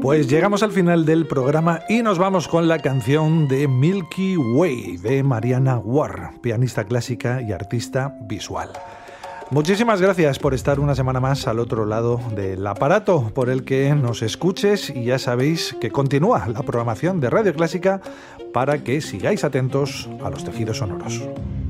Pues llegamos al final del programa y nos vamos con la canción de Milky Way de Mariana Warr, pianista clásica y artista visual. Muchísimas gracias por estar una semana más al otro lado del aparato por el que nos escuches, y ya sabéis que continúa la programación de Radio Clásica para que sigáis atentos a los tejidos sonoros.